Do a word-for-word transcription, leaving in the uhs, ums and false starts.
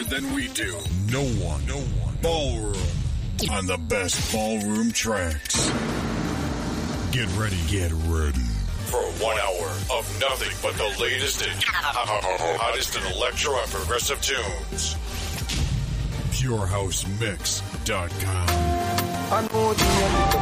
than we do. No one, no one. Ballroom on the best ballroom tracks. Get ready, get ready. For one hour of nothing but the latest and hottest in electro and progressive tunes. pure house mix dot com.